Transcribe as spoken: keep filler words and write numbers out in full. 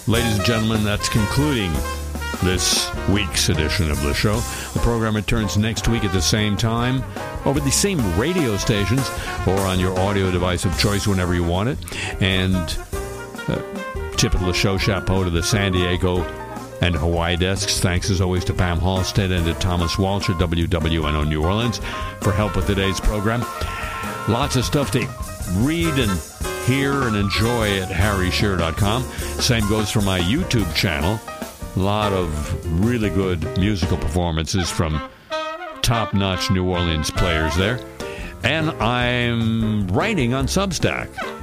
Ladies and gentlemen, that's concluding this week's edition of the show. The program returns next week at the same time, over the same radio stations, or on your audio device of choice whenever you want it. And uh, tip of the show chapeau to the San Diego and Hawaii desks. Thanks as always to Pam Halstead and to Thomas Walsh at W W N O New Orleans for help with today's program. Lots of stuff to read and hear and enjoy at harry shearer dot com. Same goes for my YouTube channel. A lot of really good musical performances from top-notch New Orleans players there. And I'm writing on Substack.